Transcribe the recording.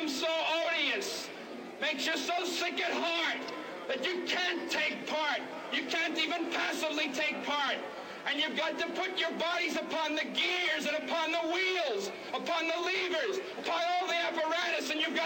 becomes so odious, makes you so sick at heart that you can't take part. You can't even passively take part. And you've got to put your bodies upon the gears and upon the wheels, upon the levers, upon all the apparatus, and you've got